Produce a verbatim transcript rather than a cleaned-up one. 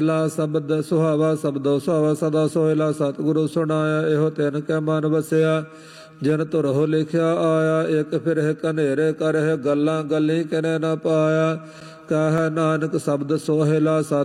ਲਾ ਸ਼ਬਦ ਸੁਹਾਵਾ ਸ਼ਬਦੋ ਸੁਹਾਵਾ ਸਦਾ ਸੋਹਿਲਾ ਸਤਿਗੁਰੂ ਸੁਣਾਇਆ। ਇਹੋ ਤਿਨ ਕੈ ਮਨ ਵਸਿਆ ਜਿਨ ਧੁਰਹੁ ਲਿਖਿਆ ਆਇਆ। ਇੱਕ ਫਿਰਹਿ ਕਨੇਰੇ ਕਰਹਿ ਗੱਲਾਂ ਗੱਲੀ ਕਿਨੇ ਨ ਪਾਇਆ। ਕਹਿ ਨਾਨਕ ਸ਼ਬਦ ਸੋਹਿਲਾ ਸਤਿ